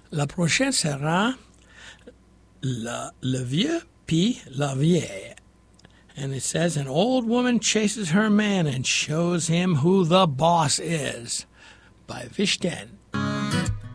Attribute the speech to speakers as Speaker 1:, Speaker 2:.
Speaker 1: La prochaine sera le vieux puis la vieille. And it says, an old woman chases her man and shows him who the boss is. By Vishten.